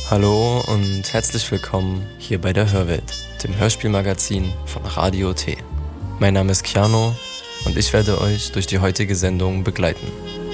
Hallo und herzlich willkommen hier bei der Hörwelt, dem Hörspielmagazin von Radio T. Mein Name ist Keanu und ich werde euch durch die heutige Sendung begleiten.